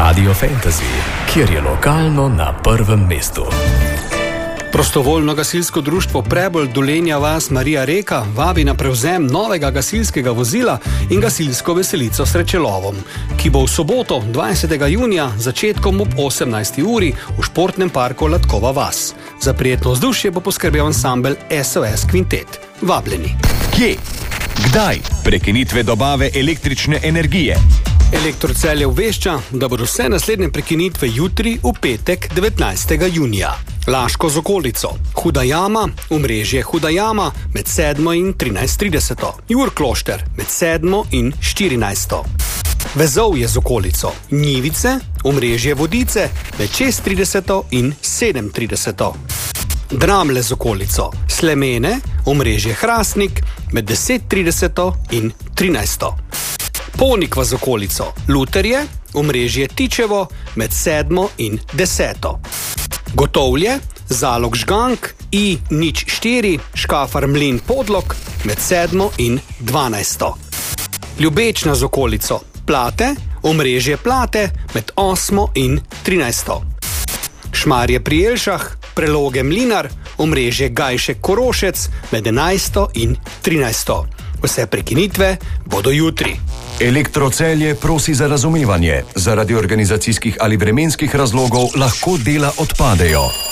Radio Fantasy, kjer je lokalno na prvem mestu. Prostovoljno gasilsko društvo Prebold Dolenja vas Marija Reka vabi na prevzem novega gasilskega vozila in gasilsko veselico s Srečelovom, ki bo v soboto 20. junija začetkom ob 18. uri v športnem parku Latkova vas. Za prijetno vzdušje bo poskrbel ansambel SOS Kvintet. Vabljeni. Kje? Kdaj? Prekinitve dobave električne energije. Elektrocelje obvešča, da bodo vse naslednje prekinitve jutri v petek 19. junija. Laško z okolico, Huda jama, omrežje Huda jama med 7. in 13.30. Jurklošter med 7. in 14. Vezovje z okolico, Njivice, omrežje Vodice med 6.30 in 7.30. Dramle z okolico, Slemene, omrežje Hrastnik med 10.30 in 13. Ponikva z okolico, Luterje, omrežje Tičevo med 7. in 10. Gotovlje, Zalog Žgank, I04, Škafar Mlin Podlog med 7. in 12. Ljubečna z okolico, Plate, omrežje Plate med 8. in 13. Šmarje pri Jelšah, Preloge Mlinar, omrežje Gajšek Korošec med 11. in 13. Vse prekinitve bodo jutri. Elektrocelje prosi za razumevanje. Zaradi organizacijskih ali vremenskih razlogov lahko dela odpadejo.